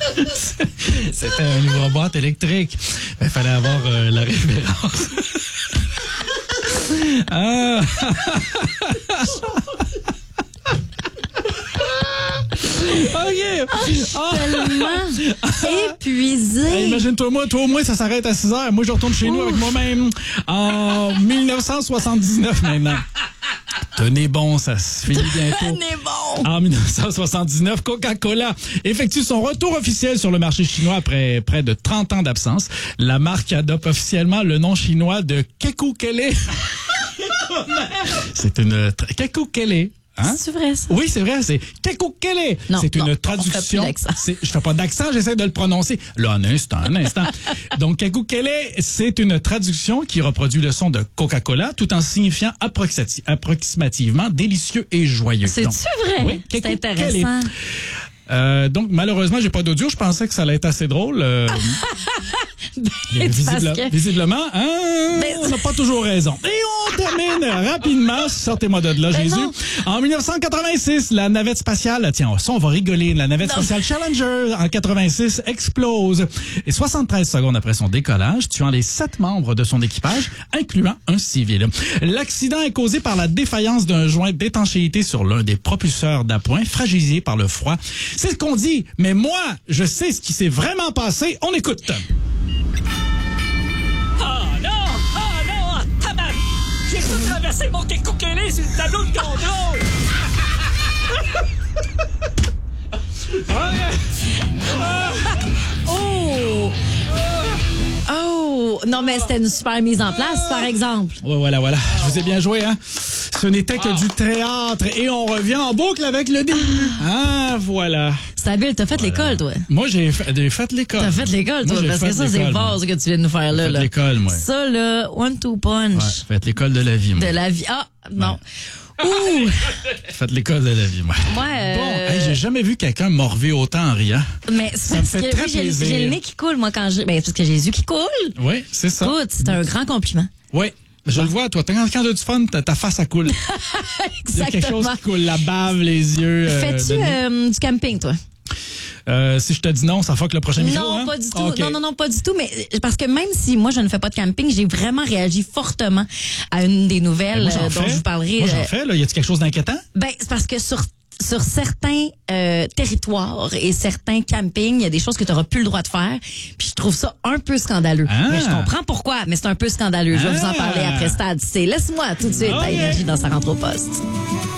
C'était un ouvre-boîte électrique. Il fallait avoir la référence. Ah. OK. Tellement épuisé. Hey, imagine-toi, toi au moins, ça s'arrête à 6h. Moi, je retourne chez nous avec moi-même en 1979 maintenant. Tenez bon, ça se finit bientôt. Tenez bon. En 1979, Coca-Cola effectue son retour officiel sur le marché chinois après près de 30 ans d'absence. La marque adopte officiellement le nom chinois de Kekukele. C'est une... Kekukele. Hein? C'est vrai, ça? Oui, c'est vrai, c'est Kekukele. C'est une traduction. Je fais pas d'accent, j'essaie de le prononcer. Là, un instant. Donc, Kekukele, c'est une traduction qui reproduit le son de Coca-Cola tout en signifiant approximativement délicieux et joyeux. C'est-tu vrai? Oui, c'est intéressant. Donc, malheureusement, j'ai pas d'audio. Je pensais que ça allait être assez drôle. Visiblement, hein, on n'a pas toujours raison. Et on termine rapidement. Sortez-moi de là, Jésus. Non. En 1986, la navette spatiale, tiens, ça, on va rigoler. La navette spatiale Challenger, en 86, explose. Et 73 secondes après son décollage, tuant les 7 membres de son équipage, incluant un civil. L'accident est causé par la défaillance d'un joint d'étanchéité sur l'un des propulseurs d'appoint, fragilisé par le froid. C'est ce qu'on dit, mais moi, je sais ce qui s'est vraiment passé. On écoute. Tabarnak! J'ai tout traversé mon Kekukele sur le tableau de contrôle! Oh! Oh! Non, mais c'était une super mise en place, par exemple. Ouais, voilà. Je vous ai bien joué, hein? Ce n'était que du théâtre et on revient en boucle avec le début. Ah, voilà. C'est habile, t'as fait l'école, toi. Moi, j'ai fait l'école. T'as fait l'école, toi, parce que ça, c'est base que tu viens de nous faire là. J'ai fait l'école, moi. Ça, là, 1-2 punch. Ouais, j'ai fait l'école de la vie, moi. De la vie. Ah, non. Ouais. Ouh! J'ai fait l'école de la vie, moi. Ouais. Bon, hey, j'ai jamais vu quelqu'un morver autant en riant. Mais c'est parce fait que très oui, plaisir. j'ai le nez qui coule, moi, quand Ben, parce que j'ai les yeux qui coulent. Oui, c'est ça. Écoute, c'est un grand compliment. Oui. Je le vois, toi. Quand tu as du fun, ta face, elle coule. Exactement. Il y a quelque chose qui coule, la bave, les yeux. Fais-tu du camping, toi? Si je te dis non, ça fuck le prochain micro, Non, hein? pas du tout. Okay. Non, pas du tout. Mais parce que même si moi, je ne fais pas de camping, j'ai vraiment réagi fortement à une des nouvelles dont je vous parlerai. Moi, j'en fais, là. Y a-t-il quelque chose d'inquiétant? Ben, c'est parce que sur certains territoires et certains campings, il y a des choses que tu n'auras plus le droit de faire. Puis je trouve ça un peu scandaleux. Ah. Mais je comprends pourquoi, mais c'est un peu scandaleux. Je vais vous en parler après Stade. Laisse-moi tout de suite à Énergie dans sa rentre au poste.